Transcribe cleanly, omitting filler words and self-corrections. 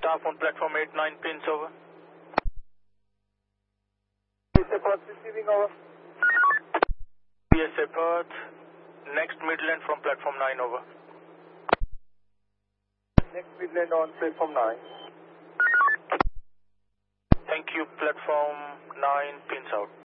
Staff on platform 8, 9 pins over. PSA Perth receiving over. PSA Perth, next Midland from platform 9 over. Next Midland on platform 9. Thank you, platform 9 pins out.